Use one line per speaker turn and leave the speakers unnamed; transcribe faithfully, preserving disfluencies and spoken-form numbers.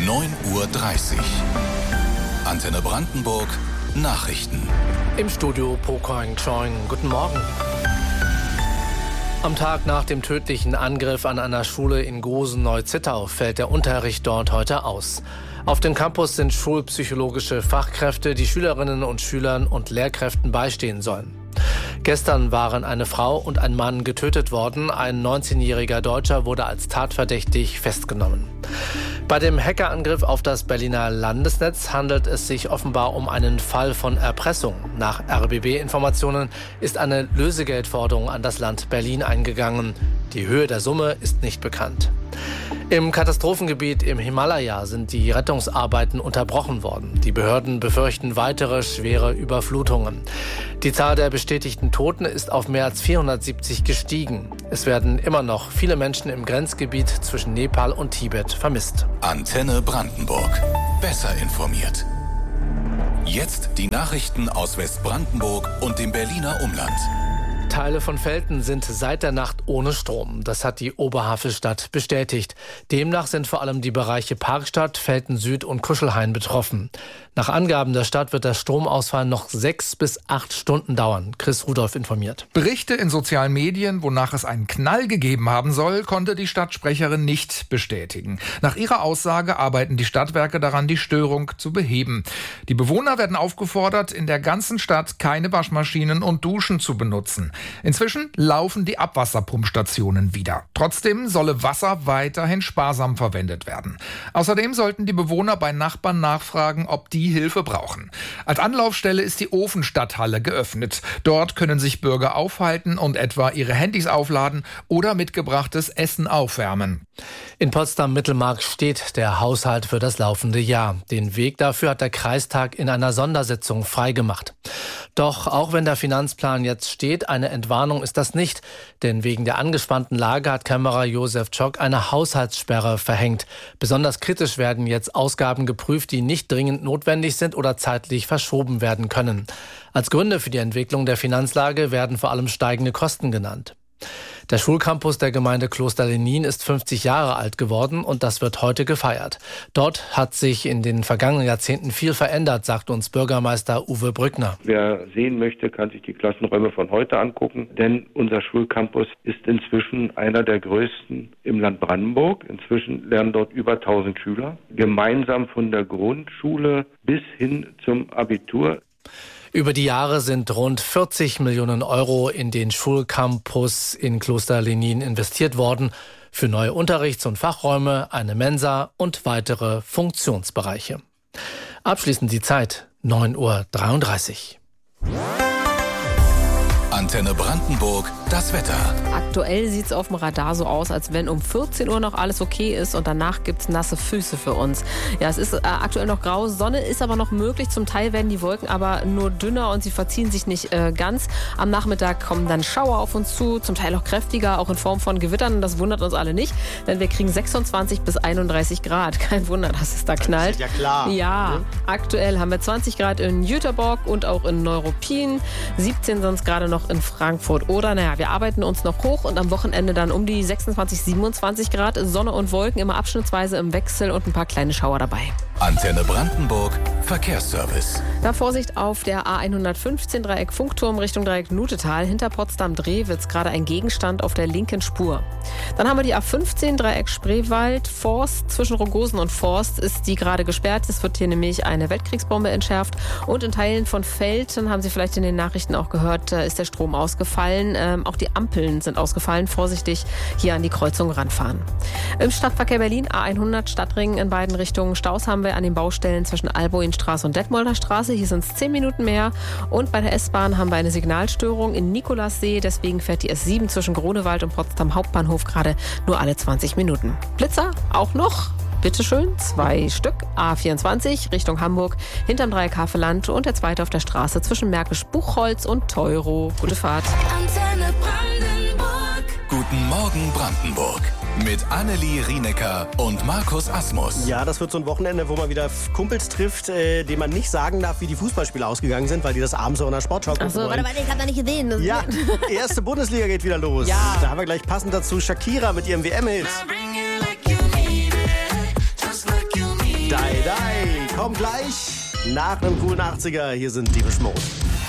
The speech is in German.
neun Uhr dreißig. Antenne Brandenburg, Nachrichten.
Im Studio Pokoing Choing. Guten Morgen. Am Tag nach dem tödlichen Angriff an einer Schule in Gosen-Neu-Zittau fällt der Unterricht dort heute aus. Auf dem Campus sind schulpsychologische Fachkräfte, die Schülerinnen und Schülern und Lehrkräften beistehen sollen. Gestern waren eine Frau und ein Mann getötet worden. Ein neunzehnjähriger Deutscher wurde als tatverdächtig festgenommen. Bei dem Hackerangriff auf das Berliner Landesnetz handelt es sich offenbar um einen Fall von Erpressung. Nach R B B-Informationen ist eine Lösegeldforderung an das Land Berlin eingegangen. Die Höhe der Summe ist nicht bekannt. Im Katastrophengebiet im Himalaya sind die Rettungsarbeiten unterbrochen worden. Die Behörden befürchten weitere schwere Überflutungen. Die Zahl der bestätigten Toten ist auf mehr als vierhundertsiebzig gestiegen. Es werden immer noch viele Menschen im Grenzgebiet zwischen Nepal und Tibet vermisst.
Antenne Brandenburg. Besser informiert. Jetzt die Nachrichten aus Westbrandenburg und dem Berliner Umland.
Teile von Velten sind seit der Nacht ohne Strom. Das hat die Oberhavelstadt bestätigt. Demnach sind vor allem die Bereiche Parkstadt, Velten Süd und Kuschelhain betroffen. Nach Angaben der Stadt wird der Stromausfall noch sechs bis acht Stunden dauern. Chris Rudolph informiert.
Berichte in sozialen Medien, wonach es einen Knall gegeben haben soll, konnte die Stadtsprecherin nicht bestätigen. Nach ihrer Aussage arbeiten die Stadtwerke daran, die Störung zu beheben. Die Bewohner werden aufgefordert, in der ganzen Stadt keine Waschmaschinen und Duschen zu benutzen. Inzwischen laufen die Abwasserpumpstationen wieder. Trotzdem solle Wasser weiterhin sparsam verwendet werden. Außerdem sollten die Bewohner bei Nachbarn nachfragen, ob die Hilfe brauchen. Als Anlaufstelle ist die Ofenstadthalle geöffnet. Dort können sich Bürger aufhalten und etwa ihre Handys aufladen oder mitgebrachtes Essen aufwärmen.
In Potsdam-Mittelmark steht der Haushalt für das laufende Jahr. Den Weg dafür hat der Kreistag in einer Sondersitzung freigemacht. Doch auch wenn der Finanzplan jetzt steht, eine Entwarnung ist das nicht. Denn wegen der angespannten Lage hat Kämmerer Josef Tschock eine Haushaltssperre verhängt. Besonders kritisch werden jetzt Ausgaben geprüft, die nicht dringend notwendig sind oder zeitlich verschoben werden können. Als Gründe für die Entwicklung der Finanzlage werden vor allem steigende Kosten genannt. Der Schulcampus der Gemeinde Kloster-Lenin ist fünfzig Jahre alt geworden und das wird heute gefeiert. Dort hat sich in den vergangenen Jahrzehnten viel verändert, sagt uns Bürgermeister Uwe Brückner.
Wer sehen möchte, kann sich die Klassenräume von heute angucken, denn unser Schulcampus ist inzwischen einer der größten im Land Brandenburg. Inzwischen lernen dort über tausend Schüler, gemeinsam von der Grundschule bis hin zum Abitur.
Über die Jahre sind rund vierzig Millionen Euro in den Schulcampus in Kloster-Lenin investiert worden. Für neue Unterrichts- und Fachräume, eine Mensa und weitere Funktionsbereiche. Abschließend die Zeit, neun Uhr dreiunddreißig.
Antenne Brandenburg, das Wetter.
Aktuell sieht es auf dem Radar so aus, als wenn um vierzehn Uhr noch alles okay ist und danach gibt es nasse Füße für uns. Ja, es ist äh, aktuell noch grau, Sonne ist aber noch möglich. Zum Teil werden die Wolken aber nur dünner und sie verziehen sich nicht äh, ganz. Am Nachmittag kommen dann Schauer auf uns zu, zum Teil auch kräftiger, auch in Form von Gewittern. Das wundert uns alle nicht, denn wir kriegen sechsundzwanzig bis einunddreißig Grad. Kein Wunder, dass es da knallt.
Das ist ja klar.
Ja, mhm. Aktuell haben wir zwanzig Grad in Jüterborg und auch in Neuruppin. siebzehn sonst gerade noch in Frankfurt. Oder, naja, wir arbeiten uns noch hoch und am Wochenende dann um die sechsundzwanzig, siebenundzwanzig Grad. Sonne und Wolken immer abschnittsweise im Wechsel und ein paar kleine Schauer dabei.
Antenne Brandenburg, Verkehrsservice.
Da Vorsicht auf der A hundertfünfzehn Dreieck Funkturm Richtung Dreieck Nutetal. Hinter Potsdam-Drewitz gerade ein Gegenstand auf der linken Spur. Dann haben wir die A fünfzehn Dreieck Spreewald Forst. Zwischen Rogosen und Forst ist die gerade gesperrt. Es wird hier nämlich eine Weltkriegsbombe entschärft. Und in Teilen von Velten, haben Sie vielleicht in den Nachrichten auch gehört, ist der Strom ausgefallen. Ähm, auch die Ampeln sind ausgefallen. Vorsichtig hier an die Kreuzung ranfahren. Im Stadtverkehr Berlin A hundert Stadtring in beiden Richtungen. Staus haben wir an den Baustellen zwischen Alboinstraße und Detmolder Straße. Hier sind es zehn Minuten mehr. Und bei der S-Bahn haben wir eine Signalstörung in Nikolassee. Deswegen fährt die S sieben zwischen Grunewald und Potsdam Hauptbahnhof gerade nur alle zwanzig Minuten. Blitzer auch noch. Bitteschön, zwei Stück. A vierundzwanzig Richtung Hamburg, hinterm Dreieck Havelland und der zweite auf der Straße zwischen Märkisch-Buchholz und Teuro. Gute Fahrt.
Antenne Brandenburg. Guten Morgen Brandenburg. Mit Annelie Rienecker und Markus Asmus.
Ja, das wird so ein Wochenende, wo man wieder Kumpels trifft, äh, denen man nicht sagen darf, wie die Fußballspiele ausgegangen sind, weil die das abends auch in der Sportschau gucken
Achso,
wollen.
warte, warte, ich hab da nicht gesehen. Das
Ja, erste Bundesliga geht wieder los.
Ja.
Da haben wir gleich passend dazu Shakira mit ihrem W M-Hit. dai. Kommt gleich nach einem coolen achtziger. Hier sind Depeche Mode.